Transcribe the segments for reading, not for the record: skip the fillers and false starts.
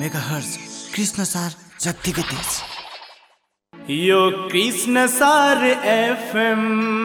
Megahertz Krishna सार जत्तिकै तेज। यो कृष्ण सार एफएम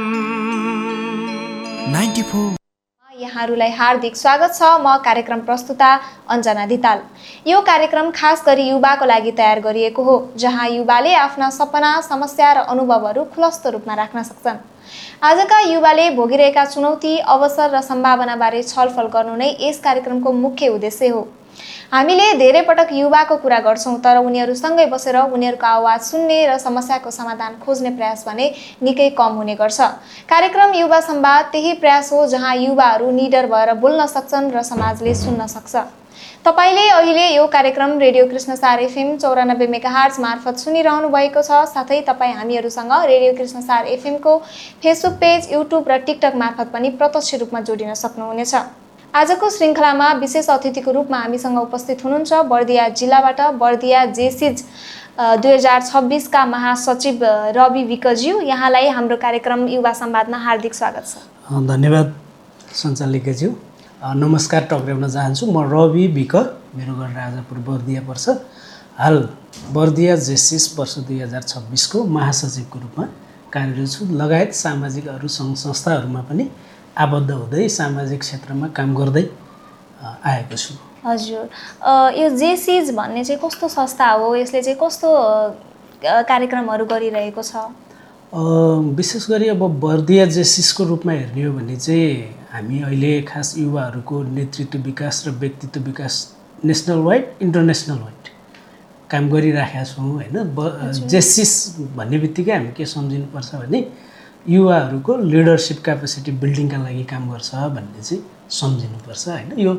94। यहाँहरूलाई हार्दिक स्वागत छ। म कार्यक्रम प्रस्तुता अञ्जना धिताल। यो कार्यक्रम खास गरी युवाको लागि तयार गरिएको हो, जहाँ युवाले आफ्ना सपना, समस्या र अनुभवहरू खुलस्त रूपमा राख्न सक्छन्। आजका युवाले भोगिरहेका चुनौती, अवसर र सम्भावनाबारे छलफल गर्नु नै यस कार्यक्रमको मुख्य उद्देश्य हो। हामीले धेरै पटक युवाको कुरा गर्छौं, तर उनीहरूसँगै बसेर उनीहरूको आवाज सुन्ने र समस्याको समाधान खोज्ने प्रयास भने निकै कम हुने गर्छ। कार्यक्रम युवा संवाद त्यही प्रयास हो, जहाँ युवाहरू निडर भएर बोल्न सक्छन् र समाजले सुन्न सक्छ। तपाईले अहिले यो कार्यक्रम रेडियो कृष्ण सार एफएम 94 मेगाहर्ज मार्फत सुनिरहनु भएको छ। साथै तपाईँ हामीहरूसँग रेडियो कृष्ण सार एफएम को फेसबुक पेज, युट्युब र टिकटक मार्फत पनि प्रत्यक्ष रूपमा जोडिन सक्नुहुनेछ। आजको श्रृङ्खलामा विशेष अतिथिको रूपमा हामीसँग उपस्थित हुनुहुन्छ बर्दिया जिल्लाबाट बर्दिया जेसिज 2026 का महासचिव रवि विकज्यू। यहाँलाई हाम्रो कार्यक्रम युवा संवादमा हार्दिक स्वागत छ। धन्यवाद सञ्चालिकाज्यू। नमस्कार टक्राउन चाहन्छु। म रवि विक, मेरो घर राजापुर बर्दिया पर्छ। हाल बर्दिया जेसिस वर्ष 2026 को महासचिवको रूपमा कार्यरत छु। लगायत सामाजिक अरू सङ्घ संस्थाहरूमा पनि आबद्ध हुँदै सामाजिक क्षेत्रमा काम गर्दै आएको छु। हजुर, यो जेसिज भन्ने चाहिँ कस्तो संस्था हो? यसले चाहिँ कस्तो कार्यक्रमहरू गरिरहेको छ? विशेष गरी अब बर्दिया जेसिसको रूपमा हेर्ने हो भने चाहिँ हामी अहिले खास युवाहरूको नेतृत्व विकास र व्यक्तित्व विकास नेसनल वाइड, इन्टरनेसनल वाइड काम गरिराखेका छौँ होइन। जेसिस भन्ने बित्तिकै हामी के सम्झिनुपर्छ भने युवाहरूको लिडरसिप क्यापेसिटी बिल्डिङका लागि काम गर्छ भन्ने चाहिँ सम्झिनुपर्छ होइन। यो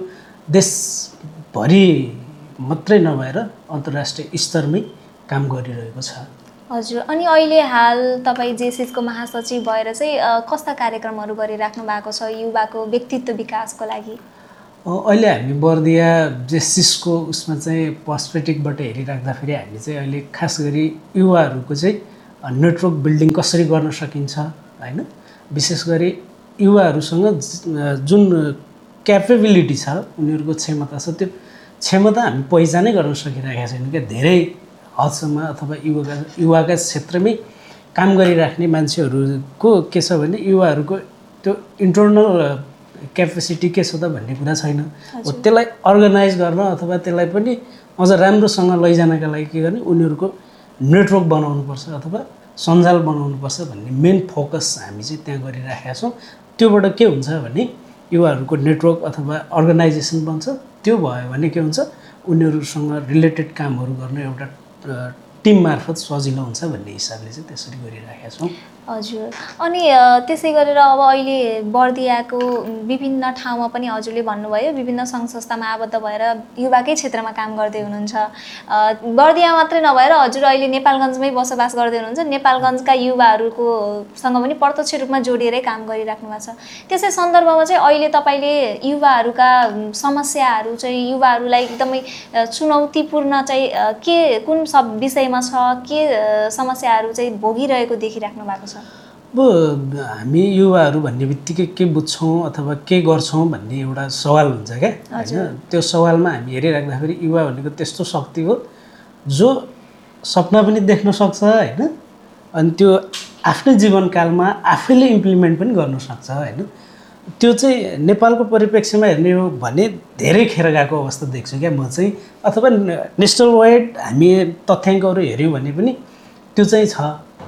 देशभरि मात्रै नभएर अन्तर्राष्ट्रिय स्तरमै काम गरिरहेको छ। हजुर, अनि अहिले हाल तपाईँ जेसिसको महासचिव भएर चाहिँ कस्ता कार्यक्रमहरू गरिराख्नु भएको छ युवाको व्यक्तित्व विकासको लागि? अहिले हामी बर्दिया जेसिसको उसमा चाहिँ पर्सपेक्टिभबाट हेरिराख्दाखेरि हामी चाहिँ अहिले खास गरी युवाहरूको चाहिँ नेटवर्क बिल्डिङ कसरी गर्न सकिन्छ होइन। विशेष गरी युवाहरूसँग जुन क्यापेबिलिटी छ, उनीहरूको क्षमता छ, त्यो क्षमता हामी पहिचानै गर्न सकिरहेका छैनौँ क्या। धेरै हदसम्म अथवा युवाका क्षेत्रमै काम गरिराख्ने मान्छेहरूको के छ भने युवाहरूको त्यो इन्टरनल क्यापेसिटी के छ त भन्ने कुरा छैन। त्यसलाई अर्गनाइज गर्न अथवा त्यसलाई पनि अझ राम्रोसँग लैजानका लागि के गर्ने, उनीहरूको नेटवर्क बनाउनुपर्छ अथवा सञ्जाल बनाउनुपर्छ भन्ने मेन फोकस हामी चाहिँ त्यहाँ गरिराखेका छौँ। त्योबाट के हुन्छ भने युवाहरूको नेटवर्क अथवा अर्गनाइजेसन बन्छ। त्यो भयो भने के हुन्छ, उनीहरूसँग रिलेटेड कामहरू गर्न एउटा टिम मार्फत सजिलो हुन्छ भन्ने हिसाबले चाहिँ त्यसरी गरिराखेका छौँ। हजुर, अनि त्यसै गरेर अब अहिले बर्दियाको विभिन्न ठाउँमा पनि हजुरले भन्नुभयो विभिन्न सङ्घ संस्थामा आबद्ध भएर युवाकै क्षेत्रमा काम गर्दै हुनुहुन्छ। बर्दिया मात्रै नभएर हजुर अहिले नेपालगञ्जमै बसोबास गर्दै हुनुहुन्छ। नेपालगञ्जका युवाहरूको सँग पनि प्रत्यक्ष रूपमा जोडिएरै काम गरिराख्नु भएको छ। त्यसै सन्दर्भमा चाहिँ अहिले तपाईँले युवाहरूका समस्याहरू चाहिँ युवाहरूलाई एकदमै चुनौतीपूर्ण चाहिँ के कुन सब विषयमा छ, के समस्याहरू चाहिँ भोगिरहेको देखिराख्नु भएको छ? अब हामी युवाहरू भन्ने बित्तिकै के बुझ्छौँ अथवा के गर्छौँ भन्ने एउटा सवाल हुन्छ क्या होइन। त्यो सवालमा हामी हेरिराख्दाखेरि युवा भनेको त्यस्तो शक्ति हो जो सपना पनि देख्न सक्छ होइन, अनि त्यो आफ्नै जीवनकालमा आफैले इम्प्लिमेन्ट पनि गर्न सक्छ होइन। त्यो चाहिँ नेपालको परिप्रेक्ष्यमा हेर्ने हो भने धेरै खेर गएको अवस्था देख्छु क्या म चाहिँ। अथवा नेसनल वाइड हामी तथ्याङ्कहरू हेऱ्यौँ भने पनि त्यो चाहिँ छ।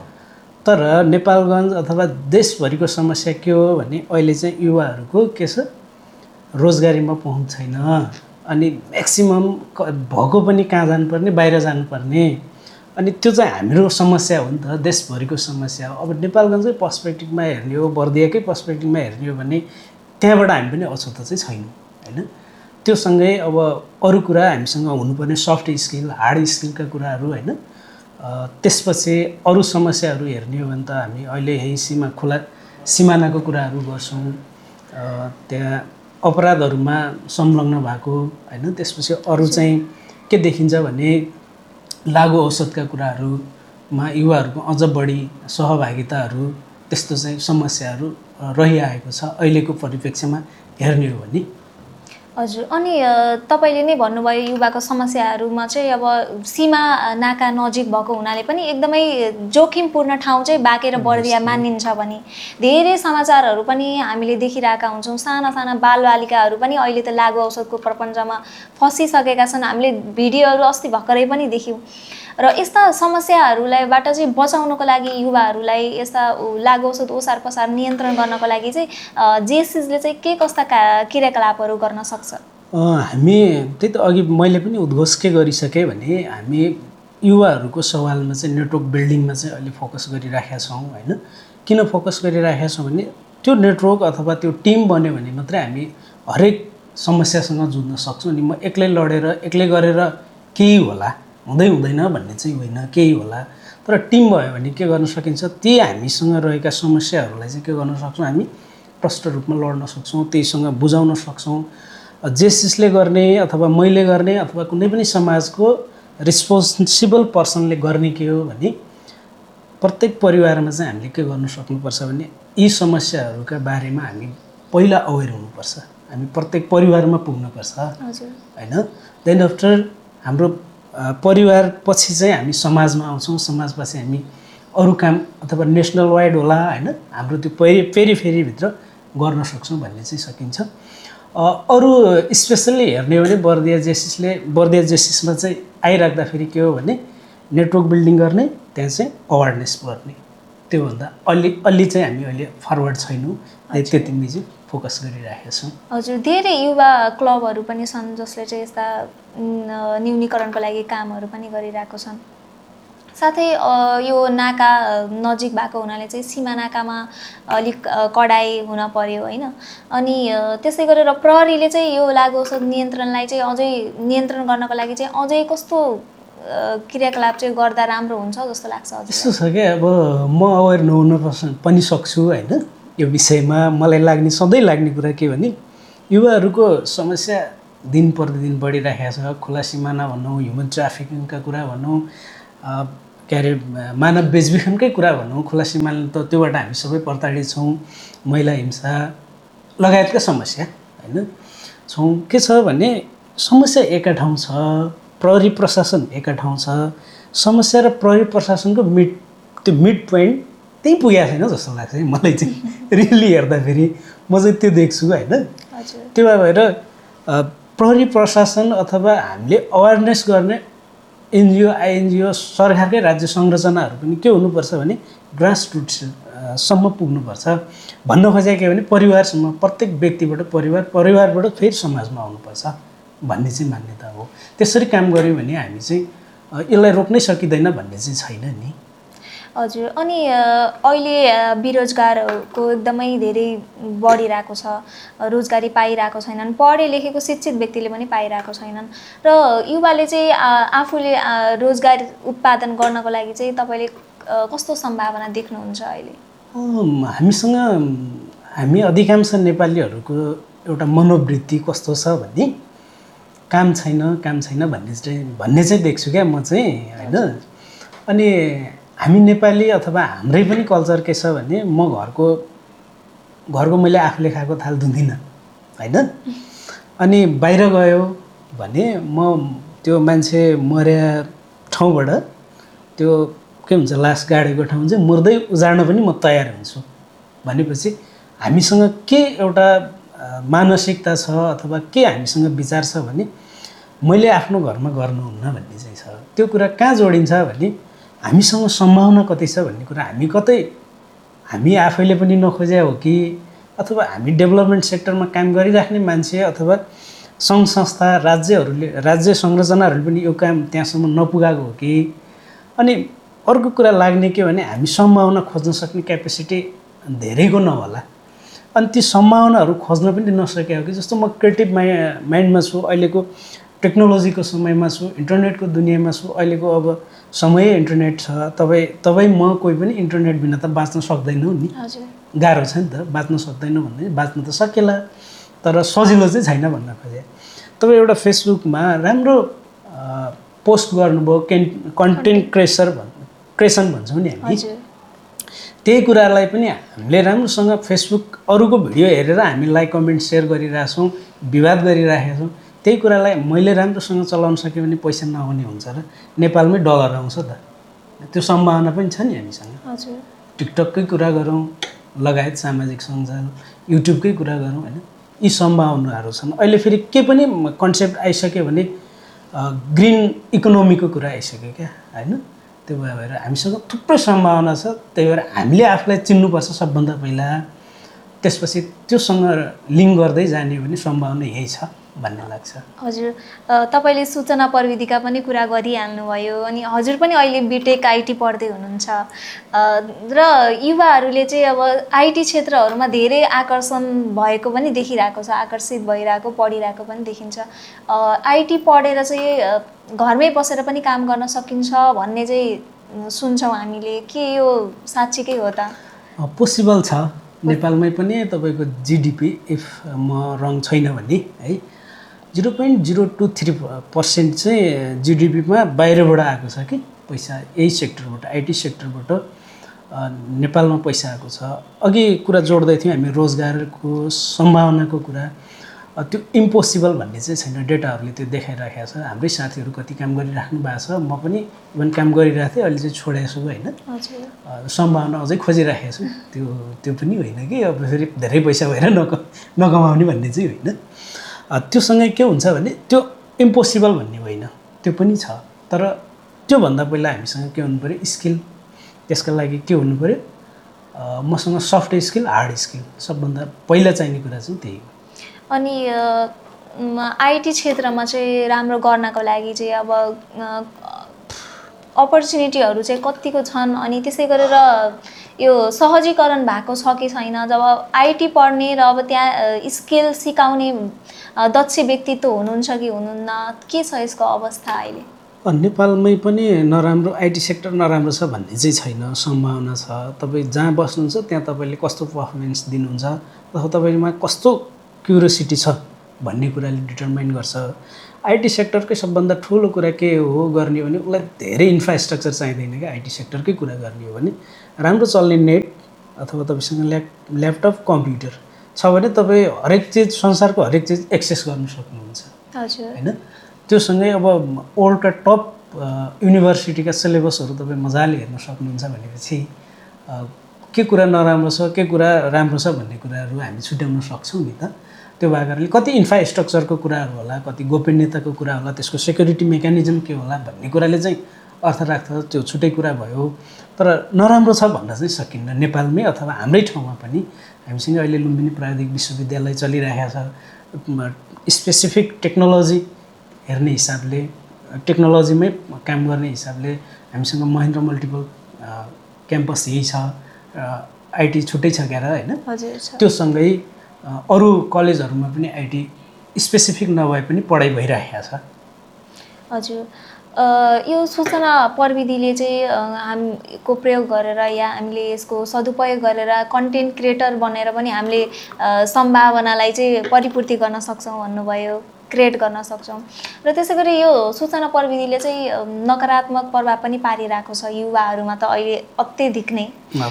तर नेपालगञ्ज अथवा देशभरिको समस्या के हो भने अहिले चाहिँ युवाहरूको के छ, रोजगारीमा पहुँच छैन। अनि म्याक्सिमम भएको पनि कहाँ जानुपर्ने, बाहिर जानुपर्ने। अनि त्यो चाहिँ हाम्रो समस्या हो नि त, देशभरिको समस्या हो। अब नेपालगञ्जकै पर्सपेक्टिभमा हेर्ने हो, बर्दियाकै पर्सपेक्टिभमा हेर्ने हो भने त्यहाँबाट हामी पनि अछुत चाहिँ छैनौँ होइन। त्योसँगै अब अरू कुरा हामीसँग हुनुपर्ने सफ्ट स्किल, हार्ड स्किलका कुराहरू होइन। त्यसपछि अरू समस्याहरू हेर्ने हो भने त हामी अहिले यही सिमानाको कुराहरू गर्छौँ। त्यहाँ अपराधहरूमा संलग्न भएको होइन। त्यसपछि अरू चाहिँ के देखिन्छ भने लागु औषधका कुराहरूमा युवाहरूको अझ बढी सहभागिताहरू, त्यस्तो चाहिँ समस्याहरू रहिआएको छ अहिलेको परिप्रेक्ष्यमा हेर्ने हो भने। हजुर अनि तपाईले नै भन्नुभयो युवाको समस्याहरूमा चाहिँ अब सीमा नाका नजिक भएको हुनाले पनि एकदमै जोखिमपूर्ण ठाउँ चाहिँ बाँकेर बर्दिया मानिन्छ भने धेरै समाचारहरू पनि हामीले देखिरहेका हुन्छौँ। साना साना बालबालिकाहरू पनि अहिले त लागु औषधको प्रपञ्चमा फसिसकेका छन्। हामीले भिडियोहरू अस्ति भर्खरै पनि देख्यौँ र यस्ता समस्याहरूलाईबाट चाहिँ बचाउनको लागि युवाहरूलाई यस्ता लागु औषध ओसार पसार नियन्त्रण गर्नको लागि चाहिँ जेसिसले चाहिँ के कस्ता क्रियाकलापहरू गर्न सक्छ? हामी त्यही त अघि मैले पनि उद्घोष के गरिसकेँ भने हामी युवाहरूको सवालमा चाहिँ नेटवर्क बिल्डिङमा चाहिँ अहिले फोकस गरिराखेका छौँ होइन। किन फोकस गरिराखेका छौँ भने त्यो नेटवर्क अथवा त्यो टिम बन्यो भने मात्रै हामी हरेक समस्यासँग जुझ्न सक्छौँ। अनि म एक्लै लडेर एक्लै गरेर केही होला हुँदैन भन्ने चाहिँ होइन, केही होला। तर टिम भयो भने के गर्न सकिन्छ, ती हामीसँग रहेका समस्याहरूलाई चाहिँ के गर्न सक्छौँ, हामी प्रष्ट रूपमा लड्न सक्छौँ, त्यहीसँग बुझाउन सक्छौँ। जेसिसले गर्ने अथवा मैले गर्ने अथवा कुनै पनि समाजको रिस्पोन्सिबल पर्सनले गर्ने के हो भने प्रत्येक परिवारमा चाहिँ हामीले के गर्न सक्नुपर्छ भने यी समस्याहरूका बारेमा हामी पहिला अवेर हुनुपर्छ। हामी प्रत्येक परिवारमा पुग्नुपर्छ होइन। देन आफ्टर हाम्रो परिवार पछि चाहिँ हामी समाजमा आउँछौँ, समाजपछि हामी अरू काम अथवा नेसनल वाइड होला होइन, हाम्रो त्यो पेरिफेरीभित्र गर्न सक्छौँ भन्ने चाहिँ सकिन्छ। अरू स्पेसल्ली हेर्ने हो भने बर्दिया जेसिसमा चाहिँ आइराख्दाखेरि के हो भने नेटवर्क बिल्डिङ गर्ने, त्यहाँ चाहिँ अवेरनेस गर्ने, त्योभन्दा अलि चाहिँ हामी अहिले फरवर्ड छैनौँ। त्यतिमै चाहिँ फोकस गरिराखेका छौँ। हजुर धेरै युवा क्लबहरू पनि छन् जसले चाहिँ यस्ता न्यूनीकरणको लागि कामहरू पनि गरिरहेको छन्। साथै यो नाका नजिक भएको हुनाले चाहिँ सीमा नाकामा अलिक कडाइ हुन पर्यो होइन। अनि त्यसै गरेर प्रहरीले चाहिँ यो लागु औषध नियन्त्रणलाई चाहिँ अझै नियन्त्रण गर्नको लागि चाहिँ अझै कस्तो क्रियाकलाप चाहिँ गर्दा राम्रो हुन्छ जस्तो लाग्छ? यस्तो छ क्या, अब म अवेर नहुन पनि सक्छु होइन यो विषयमा। मलाई सधैँ लाग्ने कुरा के भने युवाहरूको समस्या दिन प्रतिदिन बढिरहेको छ। खुला सिमाना भनौँ, ह्युमन ट्राफिकिङका कुरा भनौँ, के अरे मानव बेचबिखनकै कुरा भनौँ, खुला सिमाना त त्योबाट हामी सबै प्रताडित छौँ। महिला हिंसा लगायतका समस्या होइन छौँ। के छ भने समस्या एका ठाउँ छ, प्रहरी प्रशासन एका ठाउँ छ। समस्या र प्रहरी प्रशासनको त्यो मिड पोइन्ट त्यहीँ पुगेको छैन जस्तो लाग्छ मलाई चाहिँ। रियली हेर्दाखेरि म चाहिँ त्यो देख्छु होइन। त्यो भएर प्रहरी प्रशासन अथवा हामीले अवेरनेस गर्ने एनजिओ आइएनजिओ सरकारकै राज्य संरचनाहरू पनि के हुनुपर्छ भने ग्रास रुट्ससम्म पुग्नुपर्छ। भन्न खोजेको के भने परिवारसम्म, प्रत्येक व्यक्तिबाट परिवारबाट फेरि समाजमा आउनुपर्छ भन्ने चाहिँ मान्यता हो। त्यसरी काम गऱ्यौँ भने हामी चाहिँ यसलाई रोक्नै सकिँदैन भन्ने चाहिँ छैन नि। हजुर अनि अहिले बेरोजगारको एकदमै धेरै बढिरहेको छ, रोजगारी पाइरहेको छैनन्, पढे लेखेको शिक्षित व्यक्तिले पनि पाइरहेको छैनन् र युवाले चाहिँ आफूले रोजगार उत्पादन गर्नको लागि चाहिँ तपाईँले कस्तो सम्भावना देख्नुहुन्छ अहिले? हामी अधिकांश नेपालीहरूको एउटा मनोवृत्ति कस्तो छ भने काम छैन भन्ने चाहिँ देख्छु क्या म चाहिँ होइन। अनि हामी नेपाली अथवा हाम्रै पनि कल्चर के छ भने म घरको मैले आफूले खाएको थाल धुँदिनँ होइन। अनि बाहिर गयो भने म त्यो मान्छे मर्या ठाउँबाट त्यो के हुन्छ लास गाडेको ठाउँ चाहिँ मुर्दै उजाड्न पनि म तयार हुन्छु भनेपछि हामीसँग के एउटा मानसिकता छ अथवा के हामीसँग विचार छ भने मैले आफ्नो घरमा गर्नुहुन्न भन्ने चाहिँ छ। त्यो कुरा कहाँ जोडिन्छ भने हामीसँग सम्भावना कति छ भन्ने कुरा हामी आफैले पनि नखोजे हो कि अथवा हामी डेभलपमेन्ट सेक्टरमा काम गरिराख्ने मान्छे अथवा सङ्घ संस्था राज्य संरचनाहरूले पनि यो काम त्यहाँसम्म नपुगाएको हो कि। अनि अर्को कुरा लाग्ने के भने हामी सम्भावना खोज्न सक्ने क्यापेसिटी धेरैको नहोला। अनि ती सम्भावनाहरू खोज्न पनि नसकेको हो कि। जस्तो म क्रिएटिभ माइन्डमा छु, अहिलेको टेक्नोलोजीको समयमा छु, इन्टरनेटको दुनियाँमा छु। अहिलेको अब समय इन्टरनेट छ, तपाईँ म कोही पनि इन्टरनेट बिना त बाँच्न सक्दैनौँ नि। गाह्रो छ नि त, बाँच्न सक्दैनौँ भन्ने, बाँच्न त सकेला तर सजिलो चाहिँ छैन भन्न खोजे। तपाईँ एउटा फेसबुकमा राम्रो पोस्ट गर्नुभयो, कन्टेन्ट क्रिएसन भन्छौँ नि हामी, त्यही कुरालाई पनि हामीले राम्रोसँग फेसबुक अरूको भिडियो हेरेर हामी लाइक कमेन्ट सेयर गरिरहेछौँ, विवाद गरिरहेका छौँ। त्यही कुरालाई मैले राम्रोसँग चलाउन सकेँ भने पैसा नआउने हुन्छ र नेपालमै डलर आउँछ त, त्यो सम्भावना पनि छ नि हामीसँग। हजुर, टिकटककै कुरा गरौँ लगायत सामाजिक सञ्जाल, युट्युबकै कुरा गरौँ होइन, यी सम्भावनाहरू छन्। अहिले फेरि के पनि कन्सेप्ट आइसक्यो भने ग्रिन इकोनोमीको कुरा आइसक्यो क्या होइन। त्यो भएर हामीसँग थुप्रै सम्भावना छ, त्यही भएर हामीले आफूलाई चिन्नुपर्छ सबभन्दा पहिला, त्यसपछि त्योसँग लिङ्क गर्दै जाने भने सम्भावना यही छ भन्ने लाग्छ। हजुर, तपाईँले सूचना प्रविधिका पनि कुरा गरिहाल्नुभयो, अनि हजुर पनि अहिले बिटेक आइटी पढ्दै हुनुहुन्छ र युवाहरूले चाहिँ अब आइटी क्षेत्रहरूमा धेरै आकर्षण भएको पनि देखिरहेको छ, आकर्षित भइरहेको पढिरहेको पनि देखिन्छ। आइटी पढेर चाहिँ घरमै बसेर पनि काम गर्न सकिन्छ भन्ने चाहिँ सुन्छौँ हामीले, के यो साँच्चीकै हो त? पोसिबल छ। नेपालमै पनि तपाईँको जिडिपी इफ म रङ छैन भने है 0.023% चाहिँ जिडिपीमा बाहिरबाट आएको छ कि पैसा, यही सेक्टरबाट, आइटी सेक्टरबाट नेपालमा पैसा आएको छ। अघि कुरा जोड्दै थियौँ हामी रोजगारको सम्भावनाको कुरा, त्यो इम्पोसिबल भन्ने चाहिँ छैन, डेटाहरूले त्यो देखाइराखेको छ। हाम्रै साथीहरू कति काम गरिराख्नु भएको छ, म पनि इभन काम गरिरहेको थिएँ, अहिले चाहिँ छोडेको छु होइन। सम्भावना अझै खोजिराखेको छु, त्यो पनि होइन कि अब फेरि धेरै पैसा भएर नकमाउने भन्ने चाहिँ होइन। त्योसँगै के हुन्छ भने त्यो इम्पोसिबल भन्ने होइन, त्यो पनि छ, तर त्योभन्दा पहिला हामीसँग के हुनु पऱ्यो, स्किल। त्यसका लागि के हुनु पऱ्यो, मसँग सफ्ट स्किल, हार्ड स्किल, सबभन्दा पहिला चाहिने कुरा चाहिँ त्यही हो। अनि आइटी क्षेत्रमा चाहिँ राम्रो गर्नको लागि चाहिँ अब अपर्च्युनिटीहरू चाहिँ कतिको छन्, अनि त्यसै गरेर यो सहजीकरण भएको छ कि छैन? जब आइटी पढ्ने र अब त्यहाँ स्किल सिकाउने दक्ष व्यक्तित्व हुनुहुन्छ कि हुनुहुन्न, के छ यसको अवस्था अहिले? नेपालमै पनि नराम्रो आइटी सेक्टर नराम्रो छ भन्ने चाहिँ छैन, सम्भावना छ। तपाईँ जहाँ बस्नुहुन्छ त्यहाँ तपाईँले कस्तो पर्फर्मेन्स दिनुहुन्छ अथवा तपाईँमा कस्तो क्युरियोसिटी छ भन्ने कुराले डिटरमाइन गर्छ। आइटी सेक्टरकै सबभन्दा ठुलो कुरा के हो गर्ने भने उसलाई धेरै इन्फ्रास्ट्रक्चर चाहिँदैन क्या। आइटी सेक्टरकै कुरा गर्ने हो भने राम्रो चल्ने नेट अथवा तपाईँसँग ल्यापटप कम्प्युटर छ भने तपाईँ हरेक चिज, संसारको हरेक चिज एक्सेस गर्न सक्नुहुन्छ होइन। त्योसँगै अब वर्ल्डका टप युनिभर्सिटीका सिलेबसहरू तपाईँ मजाले हेर्न सक्नुहुन्छ भनेपछि के कुरा नराम्रो छ के कुरा राम्रो छ भन्ने कुराहरू हामी छुट्याउन सक्छौँ नि त। त्यो भएकाले कति इन्फ्रास्ट्रक्चरको कुराहरू होला, कति गोपनीयताको कुरा होला, त्यसको सेक्युरिटी मेकानिजम के होला भन्ने कुराले चाहिँ अर्थ राख्छ, त्यो छुट्टै कुरा भयो। तर नराम्रो छ भन्न चाहिँ सकिन्न। नेपालमै अथवा हाम्रै ठाउँमा पनि हामीसँग अहिले लुम्बिनी प्राविधिक विश्वविद्यालय चलिरहेको छ। स्पेसिफिक टेक्नोलोजी हेर्ने हिसाबले, टेक्नोलोजीमै काम गर्ने हिसाबले हामीसँग महेन्द्र मल्टिपल क्याम्पस यही छ, आइटी छुट्टै छ क्यार होइन। त्यो सँगै अरू कलेजहरूमा पनि आइटी स्पेसिफिक नभए पनि पढाइ भइरहेको छ। हजुर, यो सूचना प्रविधिले चाहिँ हामीको प्रयोग गरेर या हामीले यसको सदुपयोग गरेर कन्टेन्ट क्रिएटर बनेर पनि हामीले सम्भावनालाई चाहिँ परिपूर्ति गर्न सक्छौँ भन्नुभयो, क्रिएट गर्न सक्छौँ। र त्यसै गरी यो सूचना प्रविधिले चाहिँ नकारात्मक प्रभाव पनि पारिरहेको छ युवाहरूमा त अहिले अत्यधिक नै।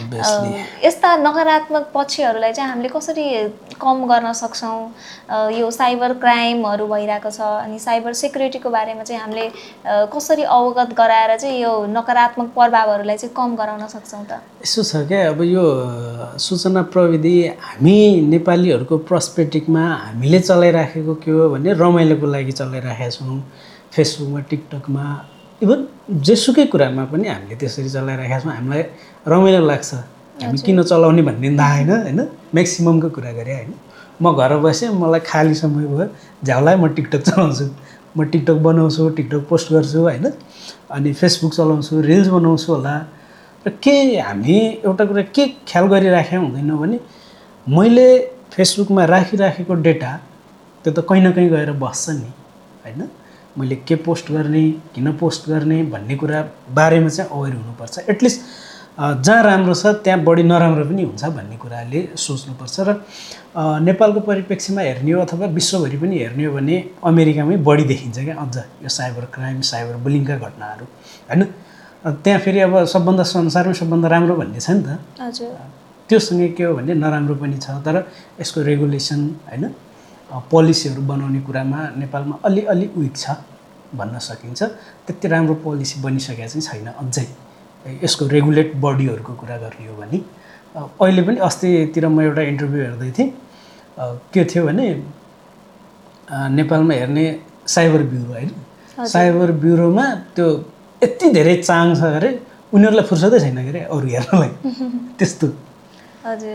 यस्ता नकारात्मक पक्षहरूलाई चाहिँ हामीले कसरी कम गर्न सक्छौँ? यो साइबर क्राइमहरू भइरहेको छ, अनि साइबर सेक्युरिटीको बारेमा चाहिँ हामीले कसरी अवगत गराएर चाहिँ यो नकारात्मक प्रभावहरूलाई चाहिँ कम गराउन सक्छौँ त? यसो छ क्या, अब यो सूचना प्रविधि हामी नेपालीहरूको पर्सपेक्टिभमा हामीले चलाइराखेको के हो भने रमाइलोको लागि चलाइराखेका छौँ। फेसबुकमा, टिकटकमा, इभन जेसुकै कुरामा पनि हामीले त्यसरी चलाइराखेका छौँ। हामीलाई रमाइलो लाग्छ, हामी किन चलाउने भन्ने थाहा होइन। म्याक्सिममको कुरा गरेँ होइन। म घर बसेँ, मलाई खाली समय भयो, झ्याउलाई म टिकटक चलाउँछु, म टिकटक बनाउँछु, टिकटक पोस्ट गर्छु होइन, अनि फेसबुक चलाउँछु, रिल्स बनाउँछु होला। र के हामी एउटा कुरा के ख्याल गरिराखेका हुँदैनौँ भने मैले फेसबुकमा राखिराखेको डेटा त्यो त कहीँ न कहीँ गएर बस्छ नि होइन। मैले के पोस्ट गर्ने, किन पोस्ट गर्ने भन्ने कुरा बारेमा चाहिँ अवेर हुनुपर्छ। एटलिस्ट जहाँ राम्रो छ त्यहाँ बढी नराम्रो पनि हुन्छ भन्ने कुराले सोच्नुपर्छ। र नेपालको परिप्रेक्ष्यमा हेर्ने हो अथवा विश्वभरि पनि हेर्ने हो भने अमेरिकामै बढी देखिन्छ क्या अझ यो साइबर क्राइम, साइबर बुलिङका घटनाहरू होइन। त्यहाँ फेरि अब सबभन्दा संसारमै सबभन्दा राम्रो भन्ने छ नि त। हजुर त्योसँगै के हो भने नराम्रो पनि छ, तर यसको रेगुलेसन होइन पोलिसीहरू बनाउने कुरामा नेपालमा अलि विक छ भन्न सकिन्छ। त्यति राम्रो पोलिसी बनिसकेको चाहिँ छैन अझै। यसको रेगुलेट बडीहरूको कुरा गर्ने हो भने अहिले पनि अस्तितिर म एउटा इन्टरभ्यू हेर्दै थिएँ, के थियो भने नेपालमा हेर्ने साइबर ब्युरो होइन, साइबर ब्युरोमा त्यो यति धेरै चाङ छ अरे उनीहरूलाई फुर्सदै छैन के अरे अरू हेर्नलाई त्यस्तो। हजुर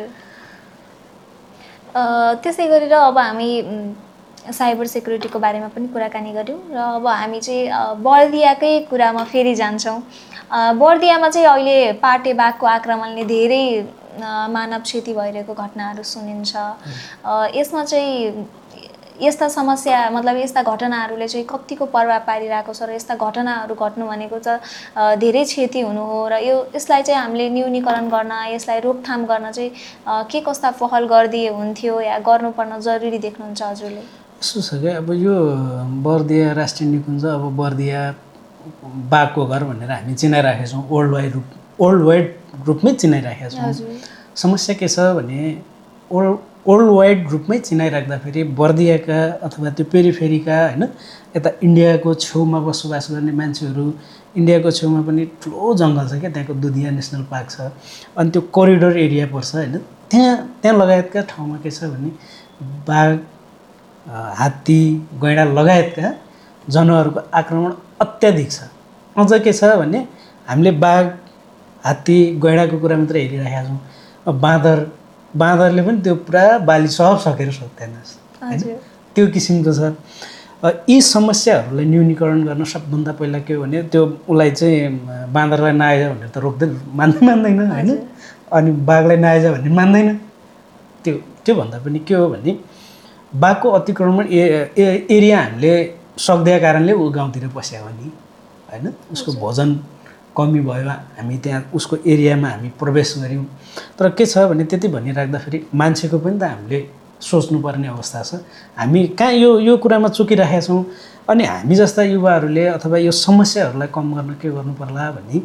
त्यसै गरेर अब हामी साइबर सेक्युरिटीको बारेमा पनि कुराकानी गऱ्यौँ र अब हामी चाहिँ बर्दियाकै कुरामा फेरि जान्छौँ। बर्दियामा चाहिँ अहिले पाटे बाघको आक्रमणले धेरै मानव क्षति भइरहेको घटनाहरू सुनिन्छ। यसमा चाहिँ यस्ता समस्या मतलब यस्ता घटनाहरूले चाहिँ कतिको प्रभाव पारिरहेको छ र यस्ता घटनाहरू घट्नु भनेको त धेरै क्षति हुनु हो र यसलाई चाहिँ हामीले न्यूनीकरण गर्न, यसलाई रोकथाम गर्न चाहिँ के कस्ता पहल गरिदिए हुन्थ्यो या गर्नुपर्न जरुरी देख्नुहुन्छ हजुरले? यस्तो छ क्या, अब यो बर्दिया राष्ट्रिय निकुञ्ज अब बर्दिया बाघको घर भनेर हामी चिनाइराखेका छौँ, वर्ल्ड वाइड रूपमै चिनाइराखेका छौँ। समस्या के छ भने वर्ल्ड वाइड रूपमै चिनाइराख्दाखेरि बर्दियाका अथवा त्यो पेरिफेरीका होइन यता इन्डियाको छेउमा बसोबास गर्ने मान्छेहरू, इन्डियाको छेउमा पनि ठुलो जङ्गल छ क्या, त्यहाँको दुधिया नेसनल पार्क छ, अनि त्यो कोरिडोर एरिया पर्छ होइन, त्यहाँ लगायतका ठाउँमा के छ भने बाघ, हात्ती, गैँडा लगायतका जनावरहरूको आक्रमण अत्याधिक छ। अझ के छ भने हामीले बाघ, हात्ती, गैँडाको कुरा मात्र हेरिरहेका छौँ। अब बाँदरले पनि त्यो पुरा बाली सब सकेर सक्दैन होइन, त्यो किसिमको छ। यी समस्याहरूलाई न्यूनीकरण गर्न सबभन्दा पहिला के हो भने त्यो उसलाई चाहिँ बाँदरलाई नआइज भनेर त रोक्दैन, मान्दैन होइन, अनि बाघलाई नआइज भन्ने मान्दैन। त्योभन्दा पनि के हो भने बाघको अतिक्रमण एरिया हामीले सक्दिया कारणले ऊ गाउँतिर पस्यो भने होइन, उसको भोजन कमी भयो, हामी त्यहाँ उसको एरियामा हामी प्रवेश गऱ्यौँ। तर के छ भने त्यति भनिराख्दाखेरि मान्छेको पनि त हामीले सोच्नुपर्ने अवस्था छ। हामी कहाँ यो कुरामा चुकिराखेका छौँ। अनि हामी जस्ता युवाहरूले अथवा यो समस्याहरूलाई कम गर्न के गर्नु पर्ला भने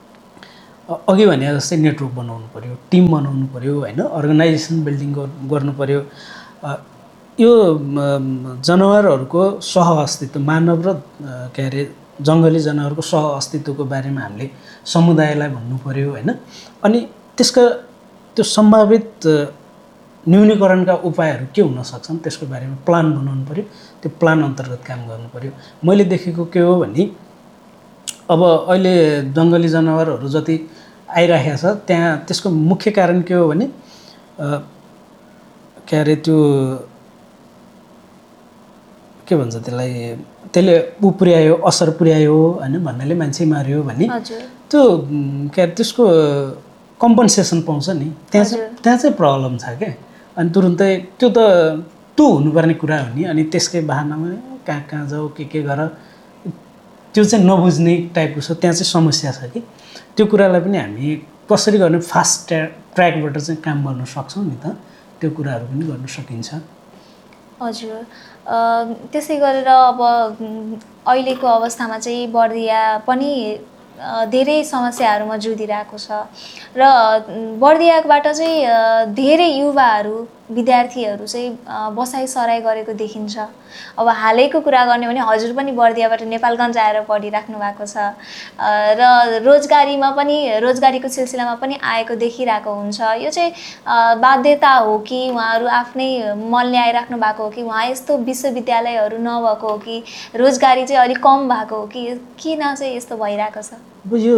अघि भने जस्तै नेटवर्क बनाउनु पऱ्यो, टिम बनाउनु पऱ्यो होइन, अर्गनाइजेसन बिल्डिङ गर्नु पऱ्यो। यो जनावरहरूको सह अस्तित्व, मानव र के अरे जङ्गली जनावरको सह अस्तित्वको बारेमा हामीले समुदायलाई भन्नु पऱ्यो होइन। अनि त्यसका त्यो सम्भावित न्यूनीकरणका उपायहरू के हुन सक्छन् त्यसको बारेमा प्लान बनाउनु पऱ्यो, त्यो प्लान अन्तर्गत काम गर्नु पऱ्यो। मैले देखेको के हो भने अब अहिले जङ्गली जनावरहरू जति आइरहेको छ त्यहाँ त्यसको मुख्य कारण के हो भने के अरे त्यो के भन्छ त्यसले पुर्यायो, असर पुर्यायो होइन भन्नाले मान्छे मार्यो भने त्यो के अरे त्यसको कम्पन्सेसन पाउँछ नि, त्यहाँ चाहिँ प्रब्लम छ क्या। अनि तुरुन्तै त्यो हुनुपर्ने कुरा हो नि, अनि त्यसकै बहानामा कहाँ जाऊ के गर त्यो चाहिँ नबुझ्ने टाइपको छ, त्यहाँ चाहिँ समस्या छ कि। त्यो कुरालाई पनि हामी कसरी गर्ने फास्ट ट्र्याकबाट चाहिँ काम गर्न सक्छौँ नि त, त्यो कुराहरू पनि गर्न सकिन्छ। हजुर त्यसै गरेर अब अहिलेको अवस्थामा चाहिँ बर्दिया पनि धेरै समस्याहरूमा जुधिरहेको छ र बर्दियाबाट चाहिँ धेरै युवाहरू, विद्यार्थीहरू चाहिँ बसाइसराई गरेको देखिन्छ। अब हालैको कुरा गर्ने भने हजुर पनि बर्दियाबाट नेपालगञ्ज आएर पढिराख्नु भएको छ र रोजगारीको सिलसिलामा पनि आएको देखिरहेको हुन्छ। यो चाहिँ बाध्यता हो कि उहाँहरू आफ्नै मनले आइराख्नु भएको हो कि उहाँ यस्तो विश्वविद्यालयहरू नभएको हो कि रोजगारी चाहिँ अलिक कम भएको हो कि किन चाहिँ यस्तो भइरहेको छ? अब यो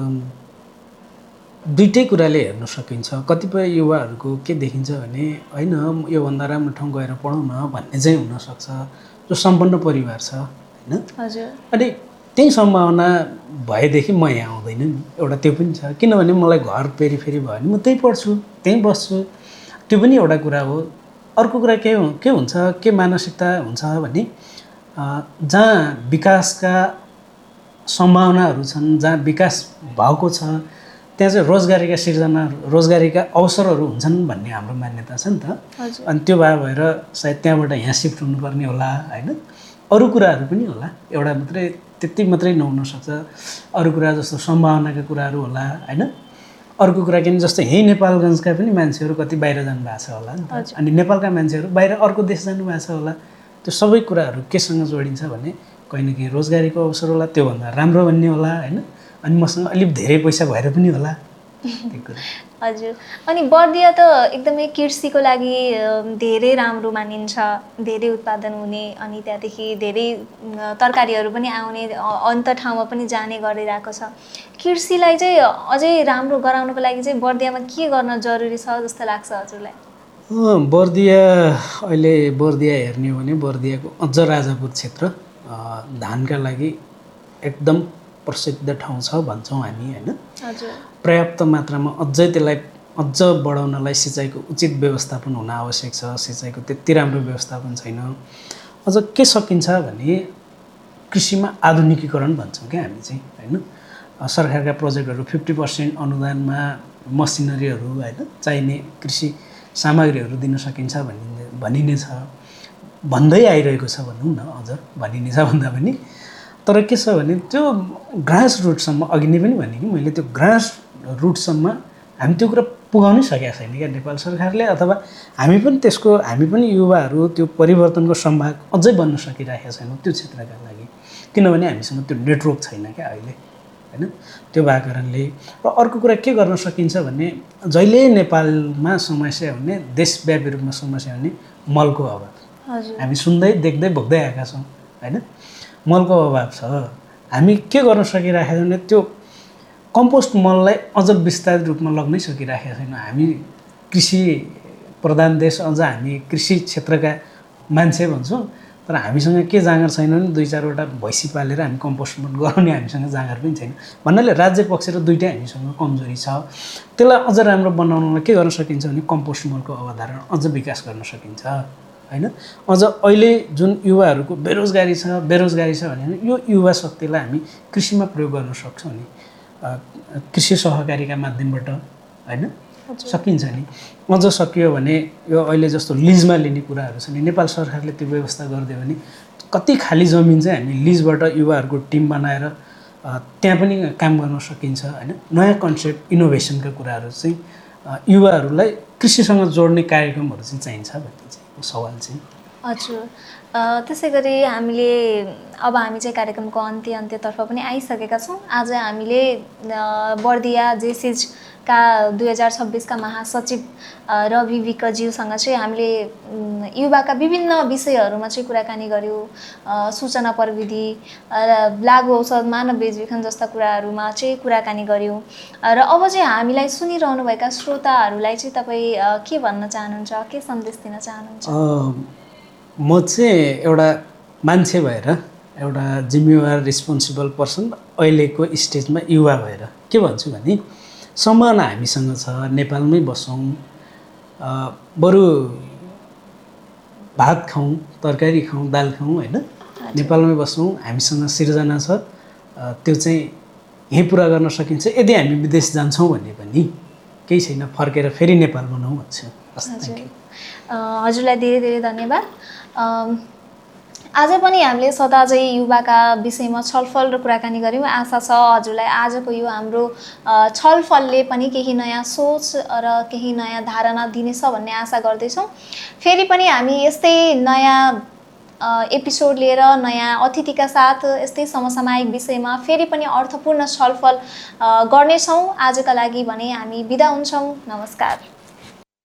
दुईटै कुराले हेर्न सकिन्छ। कतिपय युवाहरूको के देखिन्छ भने होइन योभन्दा राम्रो ठाउँ गएर पढौँ न भन्ने चाहिँ हुनसक्छ, जो सम्पन्न परिवार छ होइन। हजुर अनि त्यही सम्भावना भएदेखि म यहाँ आउँदैन नि, एउटा त्यो पनि छ। किनभने मलाई घर पेरिफेरी भयो भने म त्यहीँ पढ्छु, त्यहीँ बस्छु, त्यो पनि एउटा कुरा हो। अर्को कुरा के हुन्छ, के मानसिकता हुन्छ भने जहाँ विकासका सम्भावनाहरू छन्, जहाँ विकास भएको छ त्यहाँ चाहिँ रोजगारीका सिर्जना, रोजगारीका अवसरहरू हुन्छन् भन्ने हाम्रो मान्यता छ नि त। अनि त्यो भएर सायद त्यहाँबाट यहाँ सिफ्ट हुनुपर्ने होला होइन। अरू कुराहरू पनि होला, एउटा मात्रै त्यति मात्रै नहुन सक्छ, अरू कुरा जस्तो सम्भावनाका कुराहरू होला हैन। अर्को कुरा के जस्तो यही नेपालगञ्जका पनि मान्छेहरू कति बाहिर जानुभएको छ होला नि त, अनि नेपालका मान्छेहरू बाहिर अर्को देश जानुभएको छ होला। त्यो सबै कुराहरू केसँग जोडिन्छ भने कहीँ न कहीँ रोजगारीको अवसर होला, त्योभन्दा राम्रो भन्ने होला हैन, अनि मसँग अलिक धेरै पैसा भएर पनि होला त्यो कुरा। हजुर, अनि बर्दिया त एकदमै कृषिको लागि धेरै राम्रो मानिन्छ, धेरै उत्पादन हुने, अनि त्यहाँदेखि धेरै तरकारीहरू पनि आउने, अन्त ठाउँमा पनि जाने गरिरहेको छ। कृषिलाई चाहिँ अझै राम्रो गराउनको लागि चाहिँ बर्दियामा के गर्न जरुरी छ जस्तो लाग्छ हजुरलाई? बर्दिया अहिले बर्दिया हेर्ने हो भने बर्दियाको अझ राजापुर क्षेत्र धानका लागि एकदम प्रसिद्ध ठाउँ छ भन्छौँ हामी हैन। हजुर, पर्याप्त मात्रामा अझै त्यसलाई अझ बढाउनलाई सिँचाइको उचित व्यवस्थापन हुन आवश्यक छ। सिँचाइको त्यति राम्रो व्यवस्थापन छैन। अझ के सकिन्छ भने कृषिमा आधुनिकीकरण भन्छौँ क्या हामी चाहिँ हैन। सरकारका प्रोजेक्टहरू 50% अनुदानमा मसिनरीहरू हैन चाहिने कृषि सामग्रीहरू दिन सकिन्छ भनिने छ, भन्दै आइरहेको छ भनौँ न, अझ भनिने छ भन्दा पनि। तर के छ भने त्यो ग्रास रुटसम्म अघि नै पनि भने कि मैले, त्यो ग्रास रुटसम्म हामी त्यो कुरा पुगाउनै सकेका छैन क्या नेपाल सरकारले, अथवा हामी पनि युवाहरू त्यो परिवर्तनको सम्भाग अझै बन्न सकिरहेका छैनौँ त्यो क्षेत्रका लागि, किनभने हामीसँग त्यो नेटवर्क छैन क्या अहिले हैन। त्यो भएको कारणले र अर्को कुरा के गर्न सकिन्छ भने जहिले नेपालमा समस्या हुने, देशव्यापी रूपमा समस्या हुने मलको अभाव। हामी सुन्दै देख्दै भोग्दै आएका छौँ हैन। मलको अभाव छ। हामी के गर्न सकिरहेका छौँ भने त्यो कम्पोस्ट मललाई अझ विस्तारित रूपमा लग्नै सकिरहेका छैनौँ। हामी कृषि प्रधान देश, अझ हामी कृषि क्षेत्रका मान्छे भन्छौँ, तर हामीसँग के जाँगर छैन भने 2-4वटा भैँसी पालेर हामी कम्पोस्ट मल गराउने हामीसँग जाँगर पनि छैन भन्नाले राज्य पक्ष र दुइटै हामीसँग कमजोरी छ। त्यसलाई अझ राम्रो बनाउनलाई के गर्न सकिन्छ भने कम्पोस्ट मलको अवधारणा अझ विकास गर्न सकिन्छ हैन। अझ अहिले जुन युवाहरूको बेरोजगारी छ भने यो युवा शक्तिलाई हामी कृषिमा प्रयोग गर्न सक्छौँ नि, कृषि सहकारीका माध्यमबाट हैन, सकिन्छ नि। अझ सकियो भने यो अहिले जस्तो लिजमा लिने कुराहरू छ नि, नेपाल सरकारले त्यो व्यवस्था गरिदियो भने कति खाली जमिन चाहिँ हामी लिजबाट युवाहरूको टिम बनाएर त्यहाँ पनि काम गर्न सकिन्छ हैन। नयाँ कन्सेप्ट इनोभेसनका कुराहरू चाहिँ युवाहरूलाई कृषिसँग जोड्ने कार्यक्रमहरू चाहिँ चाहिन्छ भन्ने चाहिँ सवाल चाहिँ। हजुर, त्यसै गरी अब हामी चाहिँ कार्यक्रमको अन्त्यतर्फ पनि आइसकेका छौँ। आज हामीले बर्दिया जेसिजका 2026 का महासचिव रवि विकज्यूसँग चाहिँ हामीले युवाका विभिन्न विषयहरूमा चाहिँ कुराकानी गऱ्यौँ। सूचना प्रविधि, लागु औषध, मानव बेचबिखन जस्ता कुराहरूमा चाहिँ कुराकानी गऱ्यौँ। र अब चाहिँ हामीलाई सुनिरहनुभएका श्रोताहरूलाई चाहिँ तपाईँ के भन्न चाहनुहुन्छ, के सन्देश दिन चाहनुहुन्छ? म चाहिँ एउटा मान्छे भएर, एउटा जिम्मेवार रिस्पोन्सिबल पर्सन अहिलेको स्टेजमा युवा भएर के भन्छु भने सम्भावना हामीसँग छ। नेपालमै बसौँ, बरु भात खाउँ, तरकारी खाउँ, दाल खाउँ हैन। नेपालमै बसौँ, हामीसँग सिर्जना छ, त्यो चाहिँ यहीँ पुरा गर्न सकिन्छ। यदि हामी विदेश जान्छौँ भने पनि केही छैन, फर्केर फेरि नेपाल बनाउँ भन्छु। हजुरलाई धेरै धेरै धन्यवाद। आज पनि हामीले सदा चाहिँ युवाका विषयमा छलफल र कुराकानी गऱ्यौँ। आशा छ हजुरलाई आजको यो हाम्रो छलफलले पनि केही नयाँ सोच र केही नयाँ धारणा दिनेछ भन्ने आशा गर्दैछौँ। फेरि पनि हामी यस्तै नयाँ एपिसोड लिएर, नयाँ अतिथिका साथ यस्तै समसामयिक विषयमा फेरि पनि अर्थपूर्ण छलफल गर्नेछौँ। आजका लागि भने हामी बिदा हुन्छौँ। नमस्कार।